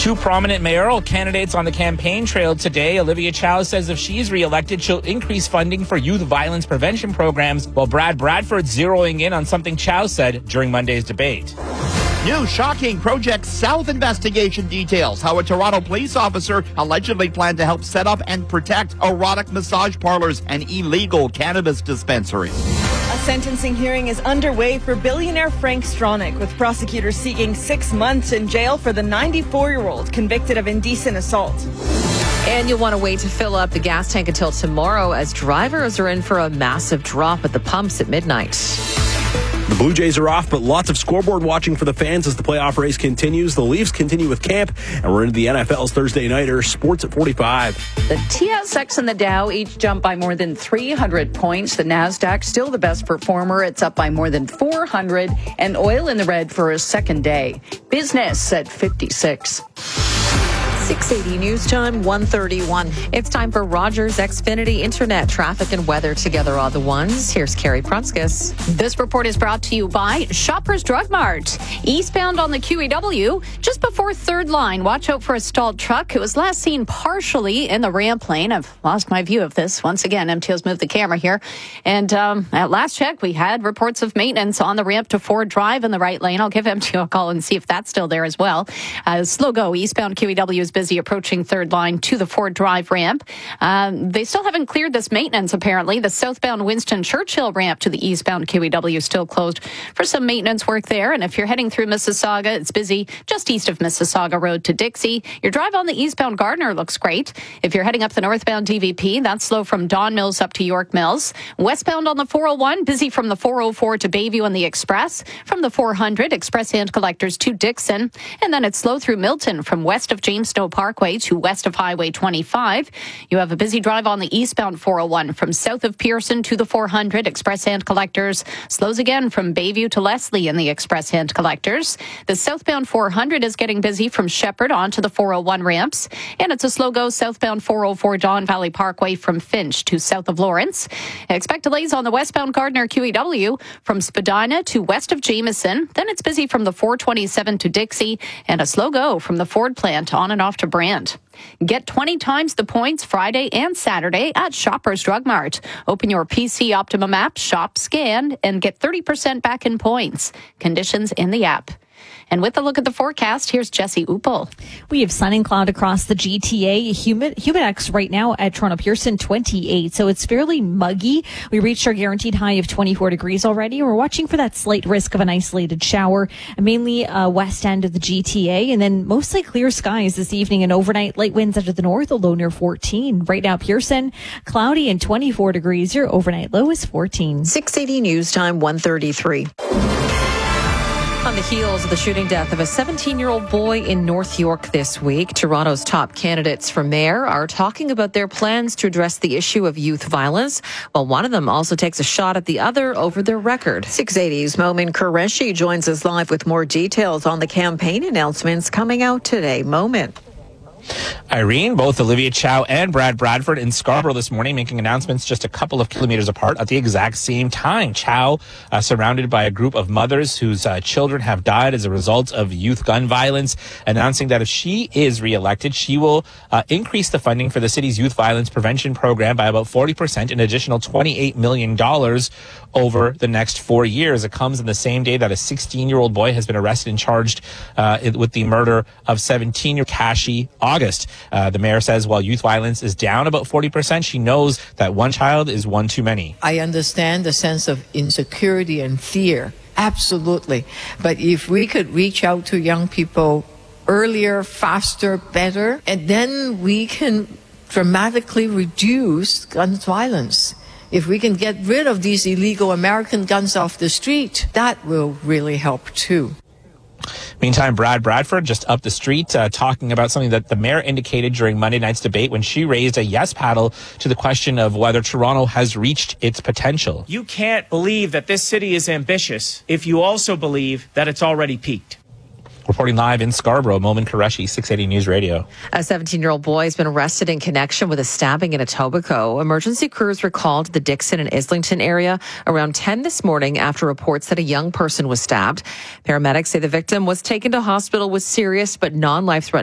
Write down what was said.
Two prominent mayoral candidates on the campaign trail today. Olivia Chow says if she's reelected, she'll increase funding for youth violence prevention programs, while Brad Bradford's zeroing in on something Chow said during Monday's debate. New shocking Project South investigation details how a Toronto police officer allegedly planned to help set up and protect erotic massage parlors and illegal cannabis dispensaries. A sentencing hearing is underway for billionaire Frank Stronach, with prosecutors seeking 6 months in jail for the 94-year-old convicted of indecent assault. And you'll want to wait to fill up the gas tank until tomorrow, as drivers are in for a massive drop at the pumps at midnight. The Blue Jays are off, but lots of scoreboard watching for the fans as the playoff race continues. The Leafs continue with camp, and we're into the NFL's Thursday Nighter. Sports at 45. The TSX and the Dow each jump by more than 300 points. The NASDAQ still the best performer. It's up by more than 400, and oil in the red for a second day. Business at 56. 680 news time, 1:31. It's time for Rogers Xfinity Internet traffic and weather together all the ones. Here's Carrie Prunskis. This report is brought to you by Shoppers Drug Mart. Eastbound on the QEW, just before third line. Watch out for a stalled truck. It was last seen partially in the ramp lane. I've lost my view of this. Once again, MTO's moved the camera here. And at last check, we had reports of maintenance on the ramp to Ford Drive in the right lane. I'll give MTO a call and see if that's still there as well. Slow go. Eastbound QEW is busy approaching third line to the Ford Drive ramp. They still haven't cleared this maintenance, apparently. The southbound Winston Churchill ramp to the eastbound QEW is still closed for some maintenance work there. And if you're heading through Mississauga, it's busy just east of Mississauga Road to Dixie. Your drive on the eastbound Gardner looks great. If you're heading up the northbound DVP, that's slow from Don Mills up to York Mills. Westbound on the 401, busy from the 404 to Bayview and the Express. From the 400, Express hand collectors to Dixon. And then it's slow through Milton from west of James Snow Parkway to west of Highway 25. You have a busy drive on the eastbound 401 from south of Pearson to the 400. Express hand collectors slows again from Bayview to Leslie in the Express hand collectors. The southbound 400 is getting busy from Shepherd onto the 401 ramps. And it's a slow go southbound 404 Don Valley Parkway from Finch to south of Lawrence. Expect delays on the westbound Gardner QEW from Spadina to west of Jameson. Then it's busy from the 427 to Dixie, and a slow go from the Ford plant on and off to Brand. Get 20 times the points Friday and Saturday at Shoppers Drug Mart. Open your PC Optimum app, shop, scan, and get 30% back in points. Conditions in the app. And with a look at the forecast, here's Jesse Uppel. We have sun and cloud across the GTA. Humidex right now at Toronto Pearson, 28. So it's fairly muggy. We reached our guaranteed high of 24 degrees already. We're watching for that slight risk of an isolated shower, mainly west end of the GTA. And then mostly clear skies this evening and overnight. Light winds out of the north, a low near 14. Right now, Pearson, cloudy and 24 degrees. Your overnight low is 14. 680 news time, 1:33. On the heels of the shooting death of a 17-year-old boy in North York this week, Toronto's top candidates for mayor are talking about their plans to address the issue of youth violence, while one of them also takes a shot at the other over their record. 680's Momin Qureshi joins us live with more details on the campaign announcements coming out today. Momin. Irene, both Olivia Chow and Brad Bradford in Scarborough this morning making announcements just a couple of kilometers apart at the exact same time. Chow surrounded by a group of mothers whose children have died as a result of youth gun violence, announcing that if she is reelected, she will increase the funding for the city's youth violence prevention program by about 40%, an additional $28 million over the next 4 years. It comes in the same day that a 16-year-old boy has been arrested and charged with the murder of 17-year-old Kashi August. The mayor says while youth violence is down about 40%, she knows that one child is one too many. I understand the sense of insecurity and fear. Absolutely. But if we could reach out to young people earlier, faster, better, and then we can dramatically reduce gun violence. If we can get rid of these illegal American guns off the street, that will really help too. Meantime, Brad Bradford just up the street talking about something that the mayor indicated during Monday night's debate when she raised a yes paddle to the question of whether Toronto has reached its potential. You can't believe that this city is ambitious if you also believe that it's already peaked. Reporting live in Scarborough, Momin Qureshi, 680 News Radio. A 17-year-old boy has been arrested in connection with a stabbing in Etobicoke. Emergency crews were called to the Dixon and Islington area around 10 this morning after reports that a young person was stabbed. Paramedics say the victim was taken to hospital with serious but non-life-threatening